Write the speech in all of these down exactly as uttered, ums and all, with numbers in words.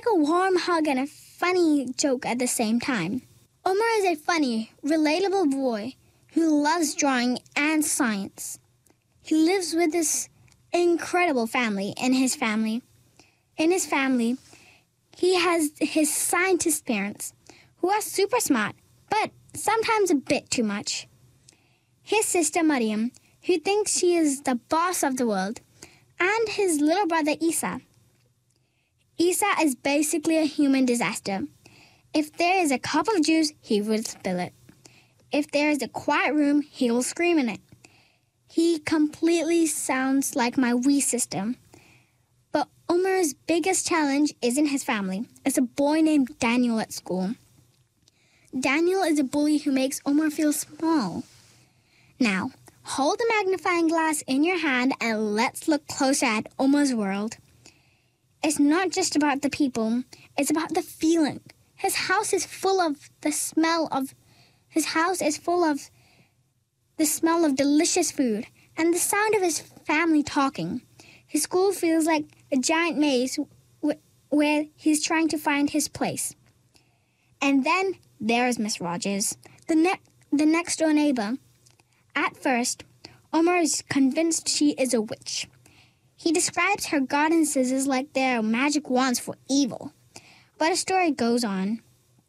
a warm hug and a funny joke at the same time. Omar is a funny, relatable boy who loves drawing and science. He lives with this incredible family in his family. In his family, he has his scientist parents who are super smart, but sometimes a bit too much. His sister Mariam, who thinks she is the boss of the world, and his little brother Isa. Isa is basically a human disaster. If there is a cup of juice, he will spill it. If there is a quiet room, he will scream in it. He completely sounds like my wee sister. But Omar's biggest challenge isn't his family. It's a boy named Daniel at school. Daniel is a bully who makes Omar feel small. Now, hold the magnifying glass in your hand and let's look closer at Omar's world. It's not just about the people, it's about the feeling. His house is full of the smell of his house is full of the smell of delicious food and the sound of his family talking. His school feels like a giant maze w- where he's trying to find his place. And then there's Miss Rogers, the ne- the next door neighbor. At first, Omar is convinced she is a witch. He describes her garden scissors like they're magic wands for evil. But a story goes on.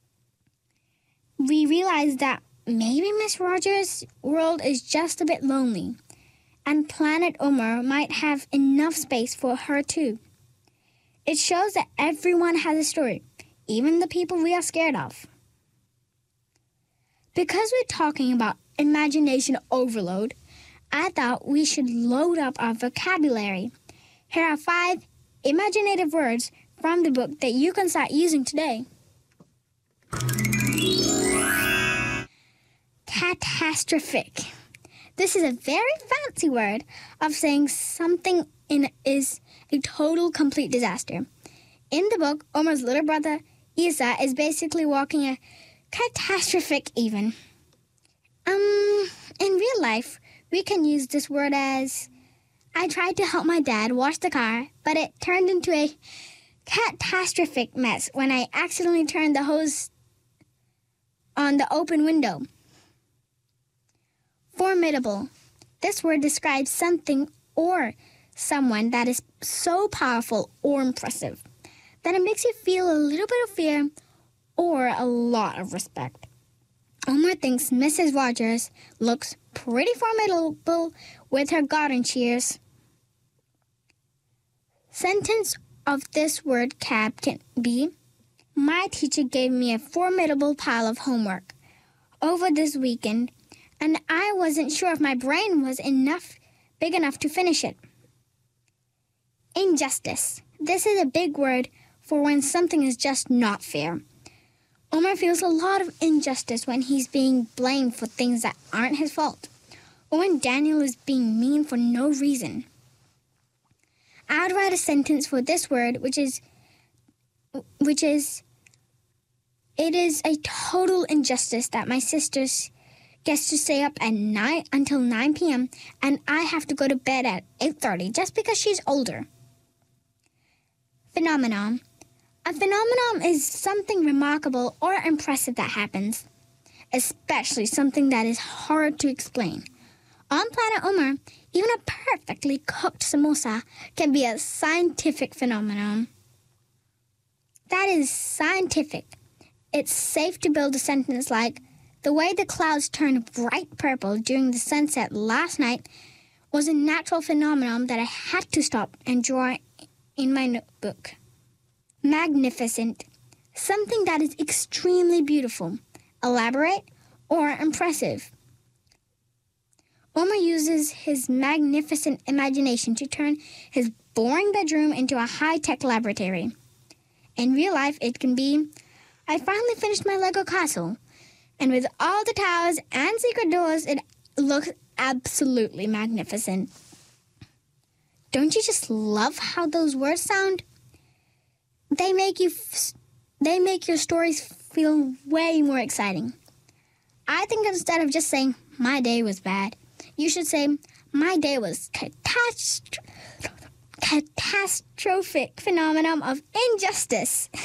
We realize that maybe Miss Rogers' world is just a bit lonely, and Planet Omar might have enough space for her too. It shows that everyone has a story, even the people we are scared of. Because we're talking about imagination overload, I thought we should load up our vocabulary. Here are five imaginative words from the book that you can start using today. Catastrophic. This is a very fancy word of saying something in is a total, complete disaster. In the book, Omar's little brother, Isa, is basically walking a catastrophic even. Um, in real life, we can use this word as, I tried to help my dad wash the car, but it turned into a catastrophic mess when I accidentally turned the hose on the open window. Formidable. This word describes something or someone that is so powerful or impressive that it makes you feel a little bit of fear or a lot of respect. Omar thinks Missus Rogers looks pretty formidable with her garden shears. Sentence of this word cap can be, my teacher gave me a formidable pile of homework over this weekend, and I wasn't sure if my brain was enough, big enough to finish it. Injustice. This is a big word for when something is just not fair. Omar feels a lot of injustice when he's being blamed for things that aren't his fault, or when Daniel is being mean for no reason. I'd write a sentence for this word, which is, which is, it is a total injustice that my sister gets to stay up at nine until nine p.m. and I have to go to bed at eight thirty just because she's older. Phenomenon. A phenomenon is something remarkable or impressive that happens, especially something that is hard to explain. On Planet Omar, even a perfectly cooked samosa can be a scientific phenomenon. That is scientific. It's safe to build a sentence like, the way the clouds turned bright purple during the sunset last night was a natural phenomenon that I had to stop and draw in my notebook. Magnificent. Something that is extremely beautiful, elaborate, or impressive. Omar uses his magnificent imagination to turn his boring bedroom into a high-tech laboratory. In real life, it can be, I finally finished my Lego castle, and with all the towers and secret doors, it looks absolutely magnificent. Don't you just love how those words sound? They make you, f- they make your stories feel way more exciting. I think instead of just saying, my day was bad, you should say, my day was catastro- catastrophic phenomenon of injustice.